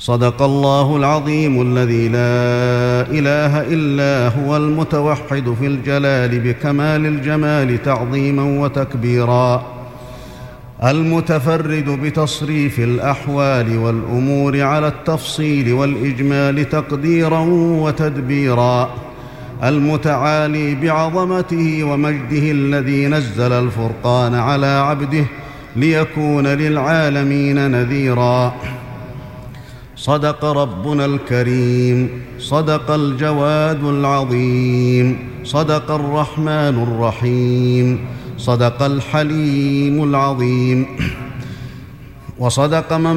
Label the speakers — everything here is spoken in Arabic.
Speaker 1: صدق الله العظيم الذي لا إله إلا هو المتوحد في الجلال بكمال الجمال تعظيما وتكبيرا، المتفرد بتصريف الأحوال والأمور على التفصيل والإجمال تقديرا وتدبيرا، المتعالي بعظمته ومجده الذي نزل الفرقان على عبده ليكون للعالمين نذيرا. صدق ربنا الكريم، صدق الجواد العظيم، صدق الرحمن الرحيم، صدق الحليم العظيم، وصدق من